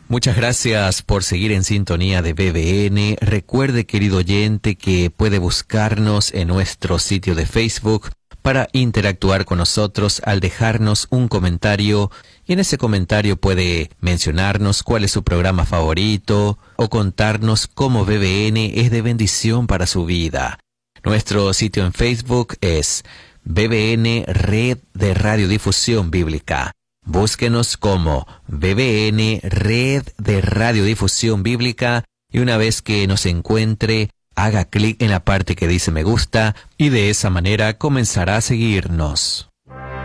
Muchas gracias por seguir en sintonía de BBN. Recuerde, querido oyente, que puede buscarnos en nuestro sitio de Facebook para interactuar con nosotros al dejarnos un comentario, y en ese comentario puede mencionarnos cuál es su programa favorito o contarnos cómo BBN es de bendición para su vida. Nuestro sitio en Facebook es BBN Red de Radiodifusión Bíblica. Búsquenos como BBN Red de Radiodifusión Bíblica y una vez que nos encuentre, haga clic en la parte que dice me gusta y de esa manera comenzará a seguirnos.